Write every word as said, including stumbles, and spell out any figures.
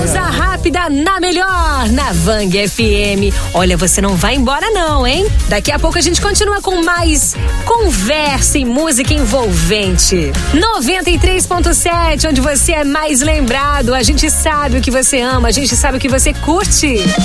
Pausa rápida na melhor, na Vang F M. Olha, você não vai embora não, hein? Daqui a pouco a gente continua com mais conversa e música envolvente. noventa e três ponto sete, onde você é mais lembrado. A gente sabe o que você ama, a gente sabe o que você curte.